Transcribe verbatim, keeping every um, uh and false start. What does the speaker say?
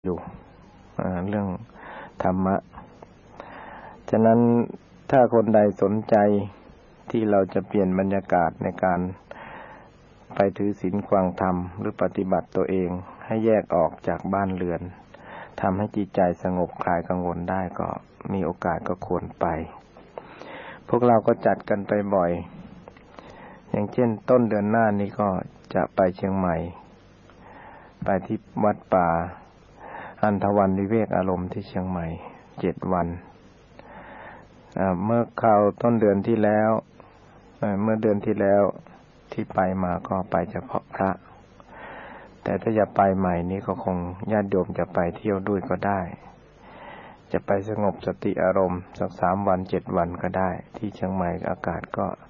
อยู่เรื่องธรรมะฉะนั้นถ้าคนใดสนใจที่เราจะเปลี่ยนบรรยากาศในการไปถือศีลฟังธรรมหรือปฏิบัติตัวเองให้แยกออกจากบ้านเรือนทำให้จิตใจสงบคลายกังวลได้ก็มีโอกาสก็ควรไปพวกเราก็จัดกันไปบ่อยอย่างเช่นต้นเดือนหน้านี้ก็จะไปเชียงใหม่ไปที่วัดป่าอันธวันวิเวกอารมณ์ที่เชียงใหม่เจ็ดวันเมื่อคราวต้นเดือนที่แล้วเมื่อเดือนที่แล้วที่ไปมาก็ไปเฉพาะพระแต่ถ้าจะไปใหม่นี้ก็คงญาติโยมจะไปเที่ยวด้วยก็ได้จะไปสงบสติอารมณ์สักสามวันเจ็ดวันก็ได้ที่เชียงใหม่อากาศก็